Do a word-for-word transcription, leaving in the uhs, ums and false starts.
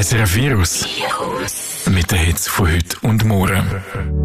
S R F Virus. Mit den Hits von heute und morgen.